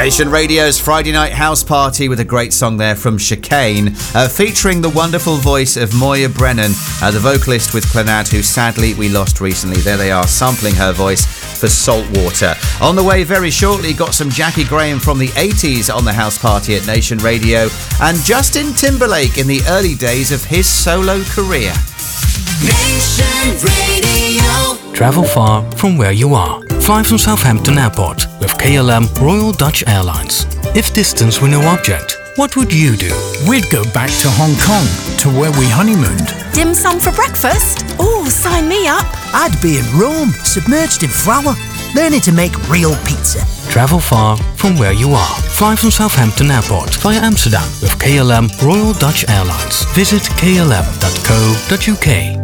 Nation Radio's Friday Night House Party with a great song there from Chicane, featuring the wonderful voice of Moya Brennan, the vocalist with Clannad, who sadly we lost recently. There they are, sampling her voice for Saltwater. On the way very shortly, got some Jackie Graham from the 80s on the House Party at Nation Radio, and Justin Timberlake in the early days of his solo career. Nation Radio. Travel far from where you are. Fly from Southampton Airport with KLM Royal Dutch Airlines. If distance were no object, what would you do? We'd go back to Hong Kong, to where we honeymooned. Dim sum for breakfast? Oh, sign me up. I'd be in Rome, submerged in flour, learning to make real pizza. Travel far from where you are. Fly from Southampton Airport via Amsterdam with KLM Royal Dutch Airlines. Visit klm.co.uk.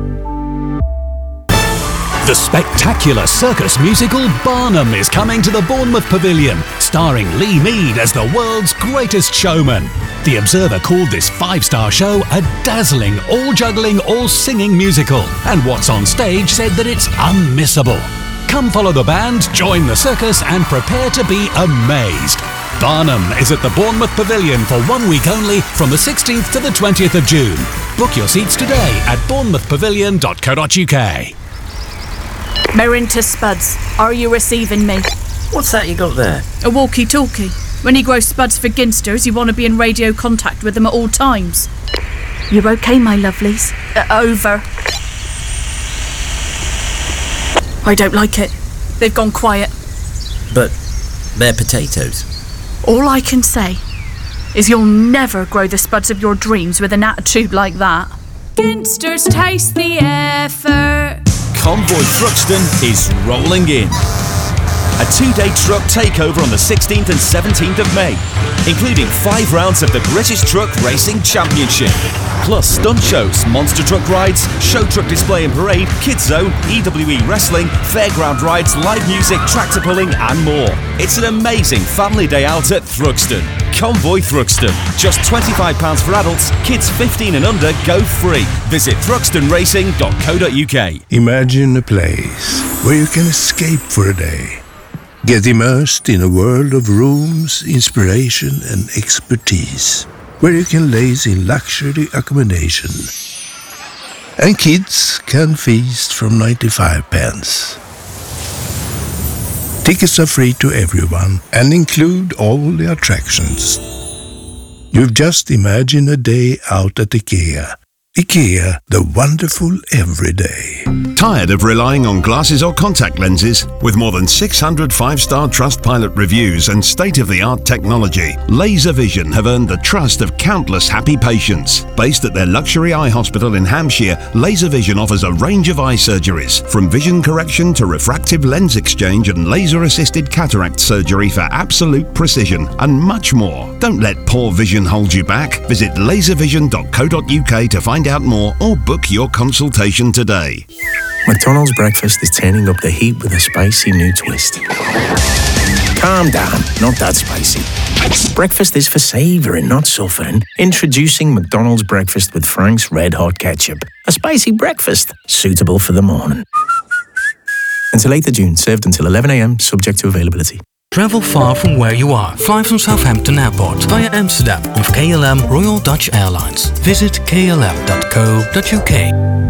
The spectacular circus musical Barnum is coming to the Bournemouth Pavilion, starring Lee Mead as the world's greatest showman. The Observer called this 5-star show a dazzling, all-juggling, all-singing musical, and what's on stage said that it's unmissable. Come follow the band, join the circus, and prepare to be amazed. Barnum is at the Bournemouth Pavilion for 1 week only, from the 16th to the 20th of June. Book your seats today at bournemouthpavilion.co.uk. Merinta Spuds, are you receiving me? What's that you got there? A walkie-talkie. When you grow spuds for ginsters, you want to be in radio contact with them at all times. You okay, my lovelies? Over. I don't like it. They've gone quiet. But they're potatoes. All I can say is you'll never grow the spuds of your dreams with an attitude like that. Ginsters taste the effort. Convoy Thruxton is rolling in. A 2-day truck takeover on the 16th and 17th of May, including 5 rounds of the British Truck Racing Championship, plus stunt shows, monster truck rides, show truck display and parade, kids zone, EWE wrestling, fairground rides, live music, tractor pulling and more. It's an amazing family day out at Thruxton. Convoy Thruxton. Just £25 for adults, kids 15 and under go free. Visit thruxtonracing.co.uk. Imagine a place where you can escape for a day. Get immersed in a world of rooms, inspiration and expertise, where you can laze in luxury accommodation. And kids can feast from 95 pence. Tickets are free to everyone and include all the attractions. You've just imagined a day out at IKEA. IKEA, the wonderful everyday. Tired of relying on glasses or contact lenses? With more than 600 5-star Trustpilot reviews and state-of-the-art technology, LaserVision have earned the trust of countless happy patients. Based at their luxury eye hospital in Hampshire, LaserVision offers a range of eye surgeries, from vision correction to refractive lens exchange and laser-assisted cataract surgery for absolute precision, and much more. Don't let poor vision hold you back. Visit laservision.co.uk to find out more or book your consultation today. McDonald's breakfast is turning up the heat with a spicy new twist. Calm down, not that spicy. Breakfast is for savouring, not suffering. Introducing McDonald's breakfast with Frank's Red Hot Ketchup. A spicy breakfast, suitable for the morning. Until 8th of June, served until 11 a.m, subject to availability. Travel far from where you are. Fly from Southampton Airport via Amsterdam with KLM Royal Dutch Airlines. Visit klm.co.uk.